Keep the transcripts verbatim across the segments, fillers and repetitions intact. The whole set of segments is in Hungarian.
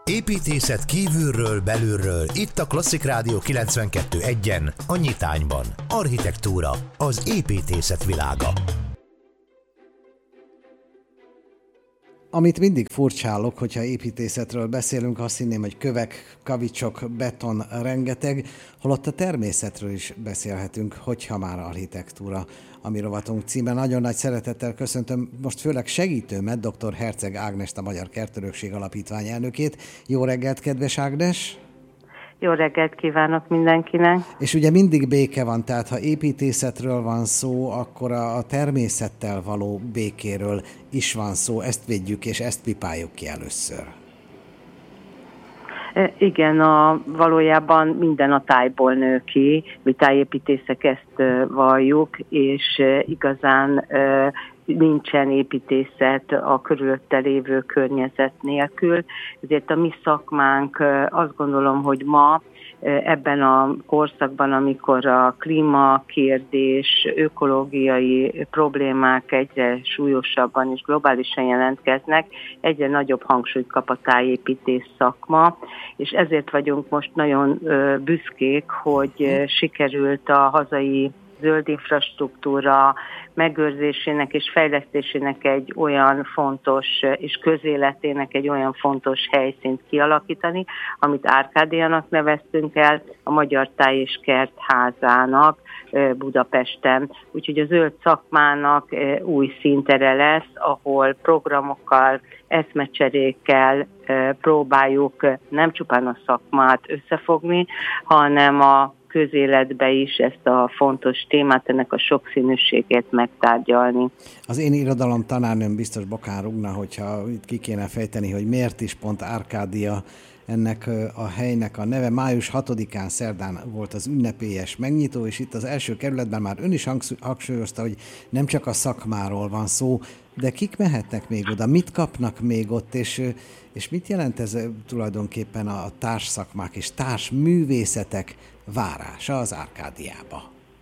Építészet kívülről, belülről, itt a Klasszik Rádió kilencvenkettő egyen, a Nyitányban. Architektúra, az építészet világa. Amit mindig furcsálok, hogyha építészetről beszélünk, azt hinném, hogy kövek, kavicsok, beton rengeteg, holott a természetről is beszélhetünk, hogyha már architektúra. A mi rovatunk címe. Nagyon nagy szeretettel köszöntöm most főleg segítőmet, dr. Herceg Ágnest, a Magyar Kertörökség Alapítvány elnökét. Jó reggelt, kedves Ágnes! Jó reggelt kívánok mindenkinek! És ugye mindig béke van, tehát ha építészetről van szó, akkor a, a természettel való békéről is van szó. Ezt védjük és ezt pipáljuk ki először. Igen, a, valójában minden a tájból nő ki, mi tájépítészek ezt valljuk, és igazán nincsen építészet a körülötte lévő környezet nélkül. Ezért a mi szakmánk, azt gondolom, hogy ma ebben a korszakban, amikor a klímakérdés, ökológiai problémák egyre súlyosabban és globálisan jelentkeznek, egyre nagyobb hangsúlyt kap a tájépítés szakma, és ezért vagyunk most nagyon büszkék, hogy sikerült a hazai zöld infrastruktúra megőrzésének és fejlesztésének egy olyan fontos, és közéletének egy olyan fontos helyszínt kialakítani, amit Árkádiának neveztünk el, a Magyar Táj és Kert Házának Budapesten. Úgyhogy a zöld szakmának új színtere lesz, ahol programokkal, eszmecserékkel próbáljuk nem csupán a szakmát összefogni, hanem a közéletbe is ezt a fontos témát, ennek a sokszínűségét megtárgyalni. Az én irodalom tanárnőm biztos bokán rúgna, hogyha itt ki kéne fejteni, hogy miért is pont Árkádia ennek a helynek a neve. május hatodikán szerdán volt az ünnepélyes megnyitó, és itt az első kerületben már ön is hangsúlyozta, hogy nem csak a szakmáról van szó, de kik mehetnek még oda, mit kapnak még ott, és, és mit jelent ez tulajdonképpen a társszakmák és társművészetek várása az Árkádiába?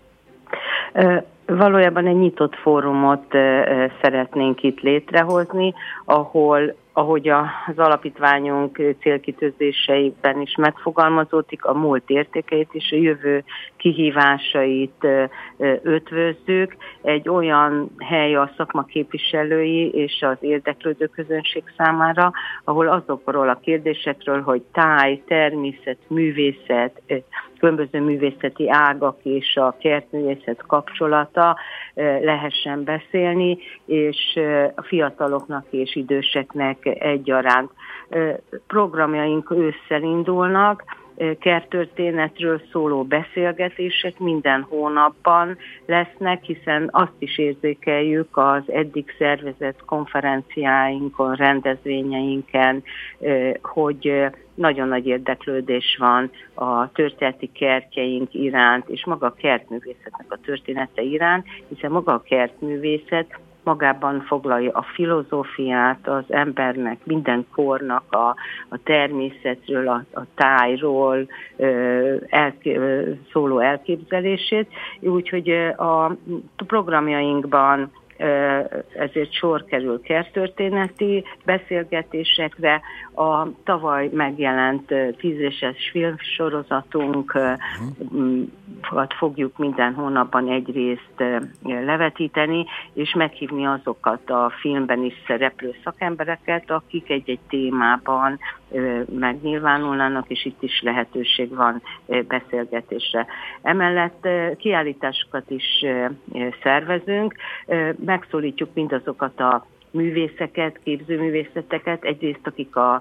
Valójában egy nyitott fórumot szeretnénk itt létrehozni, ahol, ahogy az alapítványunk célkitűzéseiben is megfogalmazódik, a múlt értékeit és a jövő kihívásait ötvözzük. Egy olyan hely a szakma képviselői és az érdeklődő közönség számára, ahol azokról a kérdésekről, hogy táj, természet, művészet, különböző művészeti ágak és a kertművészet kapcsolata lehessen beszélni, és a fiataloknak és időseknek egyaránt. Programjaink ősszel indulnak, kerttörténetről szóló beszélgetések minden hónapban lesznek, hiszen azt is érzékeljük az eddig szervezett konferenciáinkon, rendezvényeinken, hogy nagyon nagy érdeklődés van a történeti kertjeink iránt, és maga a kertművészetnek a története iránt, hiszen maga a kertművészet magában foglalja a filozófiát, az embernek, minden kornak a, a természetről, a, a tájról el, szóló elképzelését. Úgyhogy a programjainkban ezért sor kerül kerttörténeti beszélgetésekre. A tavaly megjelent tízéses filmsorozatunkat fogjuk minden hónapban egy részt levetíteni, és meghívni azokat a filmben is szereplő szakembereket, akik egy-egy témában megnyilvánulnának, és itt is lehetőség van beszélgetésre. Emellett kiállításokat is szervezünk, megszólítjuk mindazokat a művészeket, képzőművészeteket, egyrészt akik a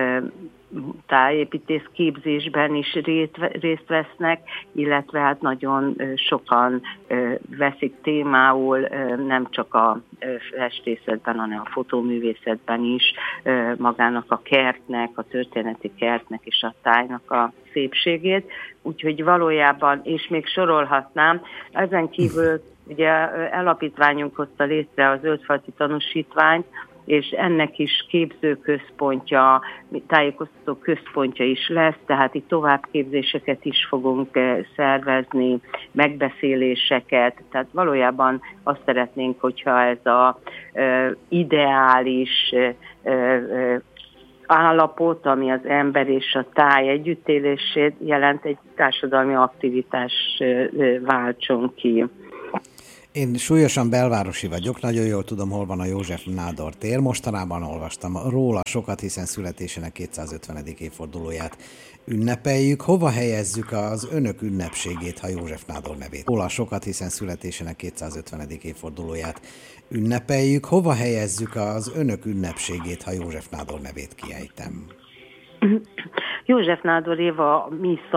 tájépítész képzésben is részt vesznek, illetve hát nagyon sokan veszik témául nem csak a festészetben, hanem a fotóművészetben is magának a kertnek, a történeti kertnek és a tájnak a szépségét. Úgyhogy valójában, és még sorolhatnám, ezen kívül ugye alapítványunk hozta létre az Zöldfalti tanúsítványt, és ennek is képzőközpontja, tájékoztató központja is lesz, tehát itt továbbképzéseket is fogunk szervezni, megbeszéléseket, tehát valójában azt szeretnénk, hogyha ez a ideális állapot, ami az ember és a táj együttélését jelent, egy társadalmi aktivitás váltson ki. Én súlyosan belvárosi vagyok, nagyon jól tudom, hol van a József Nádor tér. Mostanában olvastam róla sokat, hiszen születésének kétszázötvenedik évfordulóját ünnepeljük. Hova helyezzük az önök ünnepségét, ha József Nádor nevét? Róla sokat, hiszen születésének kétszázötvenedik évfordulóját ünnepeljük. Hova helyezzük az önök ünnepségét, ha József Nádor nevét kiejtem? József Nádor Éva mi